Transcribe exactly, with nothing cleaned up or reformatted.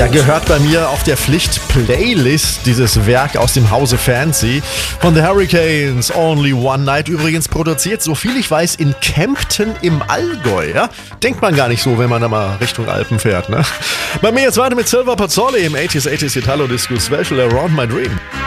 Ja, gehört bei mir auf der Pflicht-Playlist dieses Werk aus dem Hause Fancy von The Hurricanes, Only One Night, übrigens produziert, so viel ich weiß, in Kempten im Allgäu. Ja? Denkt man gar nicht so, wenn man da mal Richtung Alpen fährt. Ne? Bei mir jetzt weiter mit Silver Pozzoli im eighties eighties Italo Disco Special Around My Dream.